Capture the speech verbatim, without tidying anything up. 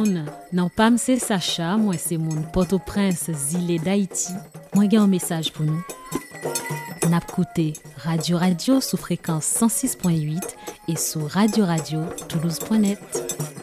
Non pas c'est Sacha, moi c'est mon Port-au-Prince, Zile d'Haïti. Moi j'ai un message pour nous. On a écouté Radio Radio sous fréquence cent six point huit et sur radio radio toulouse point net.